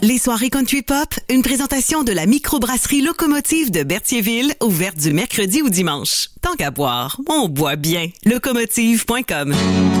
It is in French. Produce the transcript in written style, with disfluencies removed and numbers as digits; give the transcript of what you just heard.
Les soirées country pop, une présentation de la microbrasserie Locomotive de Berthierville, ouverte du mercredi au dimanche. Tant qu'à boire, on boit bien. Locomotive.com.